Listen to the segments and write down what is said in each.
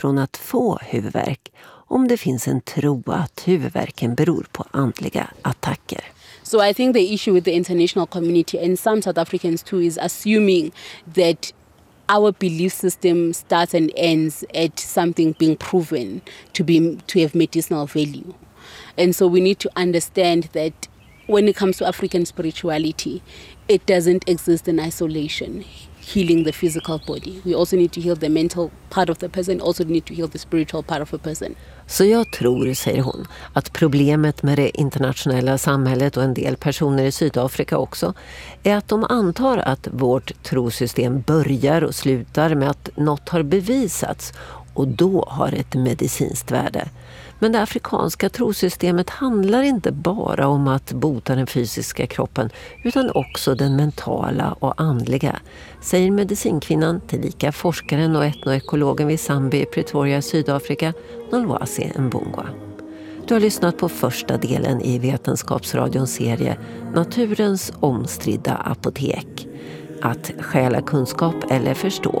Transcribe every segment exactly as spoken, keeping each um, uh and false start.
från att få huvudvärk om det finns en tro att huvudvärken beror på andliga attacker. So I think the issue with the international community and some South Africans too is assuming that our belief system starts and ends at something being proven to be to have medicinal value. And so we need to understand that when it comes to African spirituality, it doesn't exist in isolation, healing the physical body. We also need to heal the mental part of the person, also need to heal the spiritual part of a person. Så jag tror, säger hon, att problemet med det internationella samhället och en del personer i Sydafrika också är att de antar att vårt trosystem börjar och slutar med att något har bevisats och då har ett medicinskt värde. Men det afrikanska trosystemet handlar inte bara om att bota den fysiska kroppen utan också den mentala och andliga, säger medicinkvinnan tillika forskaren och etnoekologen vid Zambi i Pretoria, Sydafrika, Nolwasi Mbungwa. Du har lyssnat på första delen i Vetenskapsradions serie Naturens omstridda apotek. Att stjäla kunskap eller förstå.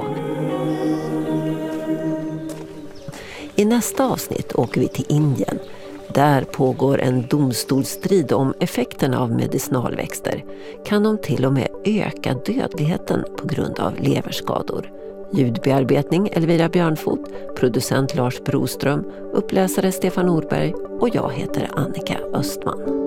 I nästa avsnitt åker vi till Indien. Där pågår en domstolsstrid om effekterna av medicinalväxter. Kan de till och med öka dödligheten på grund av leverskador? Ljudbearbetning Elvira Björnfot, producent Lars Broström, uppläsare Stefan Norberg och jag heter Annika Östman.